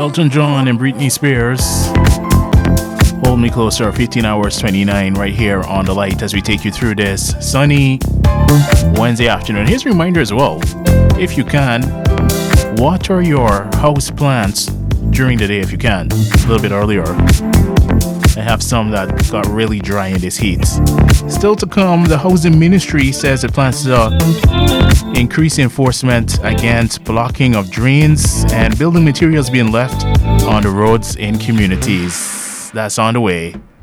Elton John and Britney Spears. Hold Me Closer, 15 hours 29 right here on The Light as we take you through this sunny Wednesday afternoon. Here's a reminder as well, if you can, water your house plants during the day if you can, a little bit earlier. I have some that got really dry in this heat. Still to come, the Housing Ministry says it plans to increase enforcement against blocking of drains and building materials being left on the roads in communities. That's on the way.